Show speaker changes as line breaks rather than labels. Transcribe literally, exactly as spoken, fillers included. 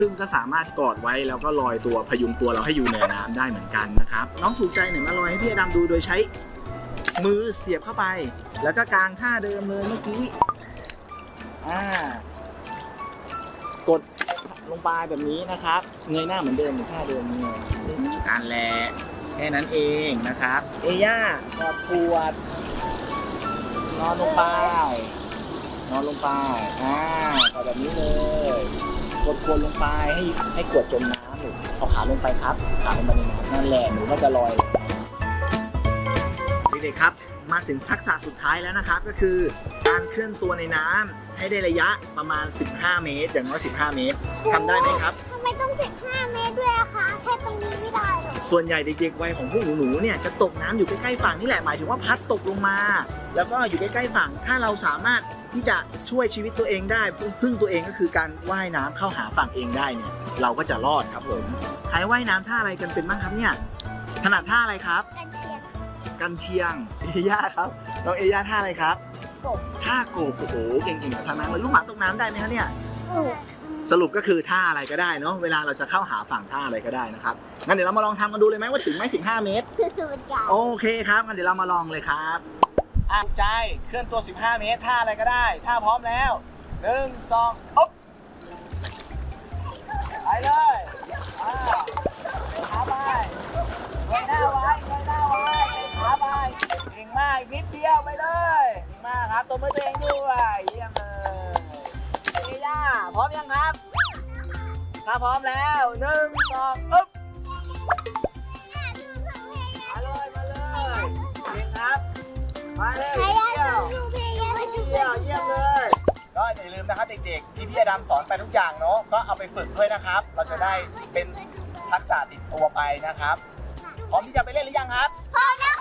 ซึ่งก็สามารถกอดไว้แล้วก็ลอยตัวพยุงตัวเราให้อยู่เหนือน้ำได้เหมือนกันนะครับน้องถูกใจหนึ่งมาลอยให้พี่อดัมดูโดยใช้มือเสียบเข้าไปแล้วก็กางท่าเดิมเลยเมื่อกี้อ่ากดลงไปแบบนี้นะครับเงยหน้าเหมือนเดิมเหมือนท่าเดิมนี่การแลแค่นั้นเองนะครับเอย่ากอดขวดนอนลงไปนอนลงไปอ่ากอดแบบนี้เลยกดขวดลงไปให้ให้ขวดจมน้ำหนูเอาขาลงไปครับขาลงไปในน้ำนั่นแหละหนูก็จะลอยเด็กๆครับมาถึงทักษะสุดท้ายแล้วนะครับก็คือการเคลื่อนตัวในน้ำให้ได้ระยะประมาณสิบห้าเมตรอย่างน้อยสิบห้าเมตรทำได้ไหมครับ
ทำไมต้องสิบห้าเมตรด้วยอะคะแค่ตรงนี้ไม่ได้หรอ
ส่วนใหญ่เด็กๆวัยของพวกหนูๆเนี่ยจะตกน้ำอยู่ใกล้ๆฝั่งนี่แหละหมายถึงว่าพัดตกลงมาแล้วก็อยู่ใกล้ๆฝั่งถ้าเราสามารถที่จะช่วยชีวิตตัวเองได้พึ่งตัวเองก็คือการว่ายน้ำเข้าหาฝั่งเองได้เนี่ยเราก็จะรอดครับผมใครว่ายน้ำท่าอะไรกันเป็นบ้างครับเนี่ยถนัดท่าอะไรครับกันเชียงเอย่าครับน้องเอย่าท่าอะไรครับ
กบ
ท่าโกบโอ้โหเก่งๆทางนั้นเลยลูกหมาตกน้ำได้ไหมคะเนี่ยสรุปก็คือท่าอะไรก็ได้เนาะเวลาเราจะเข้าหาฝั่งท่าอะไรก็ได้นะครับงั้นเดี๋ยวเรามาลองทำกันดูเลยไหมว่าถึงไหมสิบห้าเมตรโอเคครับงั้นเดี๋ยวเรามาลองเลยครับอ่ะใจเคลื่อนตัวสิบห้าเมตรท่าอะไรก็ได้ท่าพร้อมแล้วหนึ่งสองอ๊บไปเลยอ่าขาไปเงยหน้าไว้เงยหน้าไว้ขาไปเก่งมากนิดเดียวไปเลยเก่งมากครับตัวมือตัวเองด้วยเยี่ยมเลยเอย่าพร้อมยังครับถ้าพร้อมแล้วหนึ่งสองอ๊บมาเลยมาเลยเก่งครับมาเลยเยี่ยมเยี่ยมเยี่ยมเลยก็อย่าลืมนะครับเด็กๆที่พี่อดัมสอนไปทุกอย่างเนาะก็เอาไปฝึกด้วยนะครับเราจะได้เป็นทักษะติดตัวไปนะครับพร้อมที่จะไปเล่นหรือยังครับ
พร้อมแล้ว